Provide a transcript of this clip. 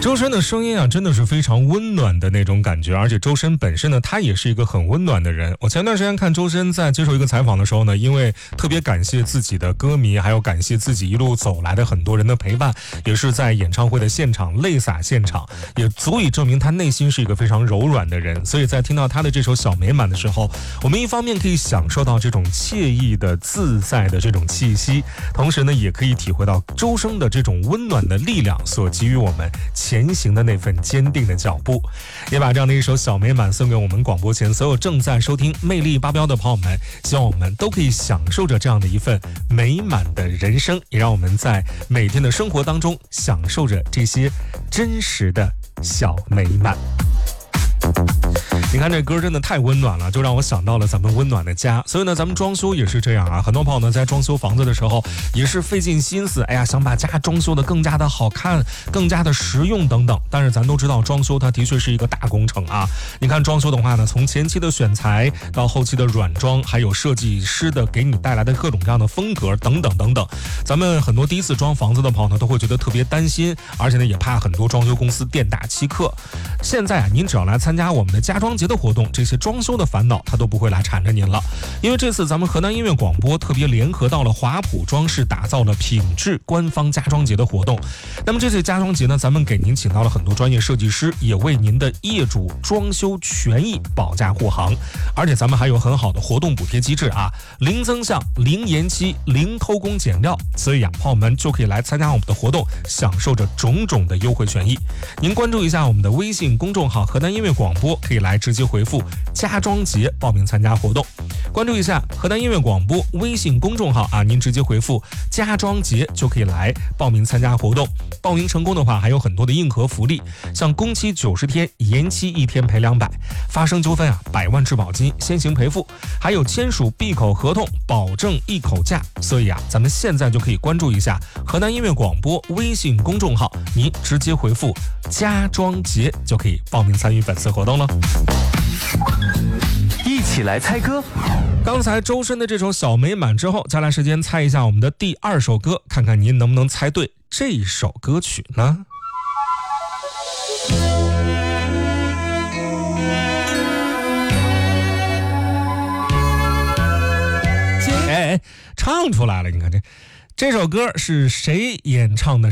周深的声音啊，真的是非常温暖的那种感觉，而且周深本身呢，他也是一个很温暖的人。我前段时间看周深在接受一个采访的时候呢，因为特别感谢自己的歌迷，还有感谢自己一路走来的很多人的陪伴，也是在演唱会的现场泪洒现场，也足以证明他内心是一个非常柔软的人。所以在听到他的这首《小美满》的时候，我们一方面可以享受到这种惬意的自在的这种气息，同时呢，也可以体会到周深的这种温暖的力量所给予我们前行的那份坚定的脚步。也把这样的一首小美满送给我们广播前所有正在收听魅力八标的朋友们，希望我们都可以享受着这样的一份美满的人生，也让我们在每天的生活当中享受着这些真实的小美满。你看这歌真的太温暖了，就让我想到了咱们温暖的家。所以呢，咱们装修也是这样啊，很多朋友呢在装修房子的时候也是费尽心思，想把家装修的更加的好看，更加的实用等等。但是咱都知道，装修它的确是一个大工程啊。你看装修的话呢，从前期的选材到后期的软装，还有设计师的给你带来的各种各样的风格等等等等，咱们很多第一次装房子的朋友呢都会觉得特别担心，而且呢也怕很多装修公司店大欺客。现在啊，您只要来参加我们的家装节的活动，这些装修的烦恼它都不会来缠着您了。因为这次咱们河南音乐广播特别联合到了华普装饰，打造了品质官方家装节的活动。那么这次家装节呢，咱们给您请到了很多专业设计师，也为您的业主装修权益保驾护航。而且咱们还有很好的活动补贴机制啊，零增项、零延期、零偷工减料，所以啊，朋友们就可以来参加我们的活动，享受着种种的优惠权益。您关注一下我们的微信公众号河南音乐广播，可以来直接回复家装节报名参加活动。关注一下河南音乐广播微信公众号啊，您直接回复家装节就可以来报名参加活动。报名成功的话，还有很多的硬核福利，像工期90天，延期1天赔200，发生纠纷啊，100万质保金先行赔付，还有签署闭口合同，保证一口价。所以啊，咱们现在就可以关注一下河南音乐广播微信公众号，您直接回复家装节就可以报名参与本次活动了。 一起来猜歌。 刚才周深的这首小美满之后，再来时间猜一下我们的第2首歌，看看您能不能猜对这首歌曲呢？唱出来了，你看这首歌是谁演唱的？